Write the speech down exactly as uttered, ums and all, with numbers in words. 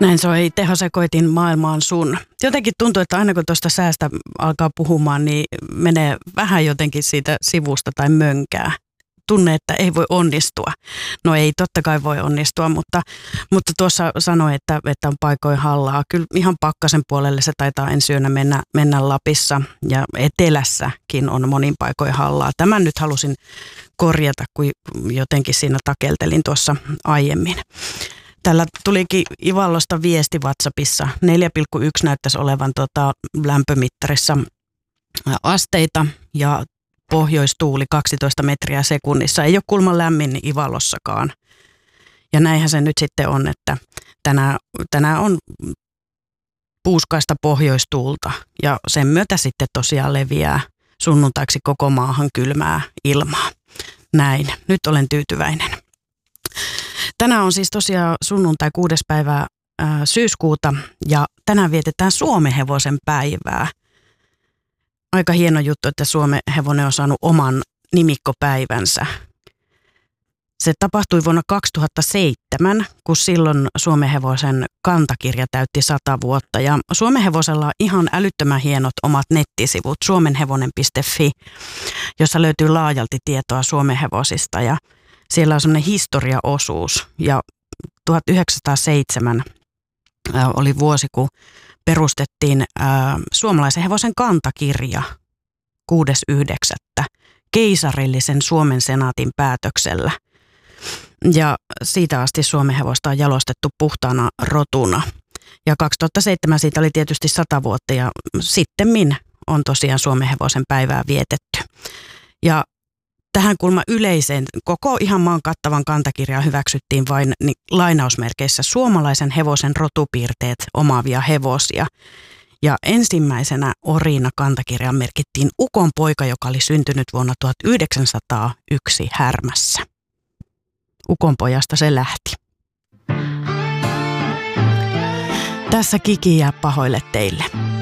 Näin soi tehosekoitin maailmaan sun. Jotenkin tuntuu, että aina kun tuosta säästä alkaa puhumaan, niin menee vähän jotenkin siitä sivusta tai mönkää. Tunne, että ei voi onnistua. No ei totta kai voi onnistua, mutta, mutta tuossa sanoi, että, että on paikoin hallaa. Kyllä ihan pakkasen puolelle se taitaa ensi yönä mennä, mennä Lapissa ja etelässäkin on monin paikoin hallaa. Tämän nyt halusin korjata, kun jotenkin siinä takeltelin tuossa aiemmin. Tällä tulikin Ivallosta viesti WhatsAppissa. neljä pilkku yksi näyttäisi olevan tota lämpömittarissa asteita ja pohjoistuuli kaksitoista metriä sekunnissa. Ei ole kulman lämmin Ivallossakaan. Ja näinhän se nyt sitten on, että tänään, tänään on puuskaista pohjoistuulta ja sen myötä sitten tosiaan leviää sunnuntaiksi koko maahan kylmää ilmaa. Näin, nyt olen tyytyväinen. Tänään on siis tosiaan sunnuntai kuudes päivää ää, syyskuuta ja tänään vietetään suomenhevosen päivää. Aika hieno juttu, että suomenhevonen on saanut oman nimikkopäivänsä. Se tapahtui vuonna kaksituhattaseitsemän, kun silloin suomenhevosen kantakirja täytti sata vuotta. Ja suomenhevosella on ihan älyttömän hienot omat nettisivut, suomenhevonen piste fi, jossa löytyy laajalti tietoa suomenhevosista. Ja siellä on semmoinen historiaosuus. Ja tuhatyhdeksänsataaseitsemän oli vuosi, kun perustettiin ää, suomalaisen hevosen kantakirja kuudes yhdeksättä keisarillisen Suomen senaatin päätöksellä. Ja siitä asti suomenhevosta on jalostettu puhtaana rotuna. Ja kaksituhattaseitsemän siitä oli tietysti sata vuotta ja sittemmin on tosiaan suomenhevosen päivää vietetty. Ja tähän kulma yleiseen koko ihan maan kattavan kantakirjaan hyväksyttiin vain niin, lainausmerkeissä suomalaisen hevosen rotupiirteet omaavia hevosia. Ja ensimmäisenä oriina kantakirjaan merkittiin ukon poika, joka oli syntynyt vuonna tuhatyhdeksänsataayksi Härmässä. Ukonpojasta se lähti. Tässä Kiki jää pahoille teille.